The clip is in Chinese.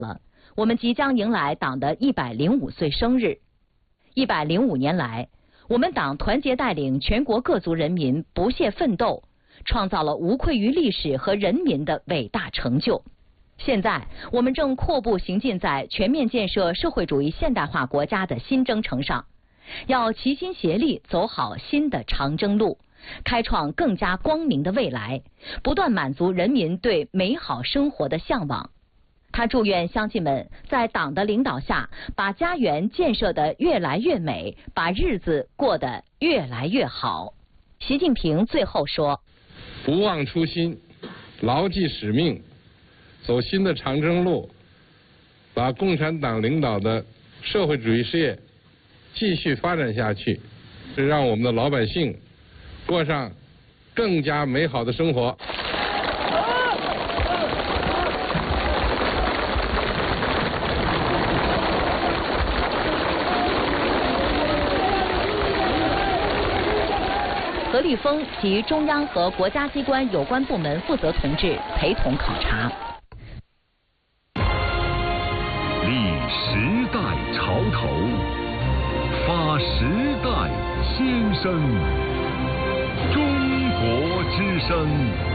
了，我们即将迎来党的105岁生日。105年来，我们党团结带领全国各族人民不懈奋斗，创造了无愧于历史和人民的伟大成就。现在，我们正阔步行进在全面建设社会主义现代化国家的新征程上，要齐心协力走好新的长征路，开创更加光明的未来，不断满足人民对美好生活的向往。他祝愿乡亲们在党的领导下，把家园建设得越来越美，把日子过得越来越好。习近平最后说： 不忘初心，牢记使命，走新的长征路，把共产党领导的社会主义事业继续发展下去，是让我们的老百姓过上更加美好的生活。 何立峰及中央和国家机关有关部门负责同志陪同考察。 立时代潮头，发时代先声，中国之声。